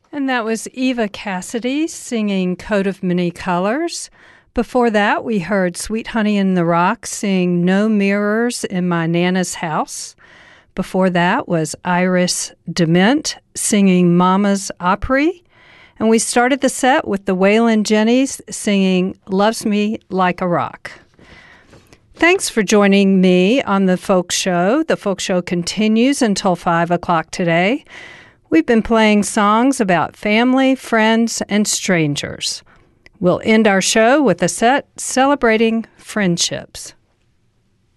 And that was Eva Cassidy singing Coat of Many Colors. Before that, we heard Sweet Honey in the Rock sing No Mirrors in My Nana's House. Before that was Iris Dement singing Mama's Opry. And we started the set with the Waylon Jennings singing Loves Me Like a Rock. Thanks for joining me on The Folk Show. The Folk Show continues until 5 o'clock today. We've been playing songs about family, friends, and strangers. We'll end our show with a set celebrating friendships.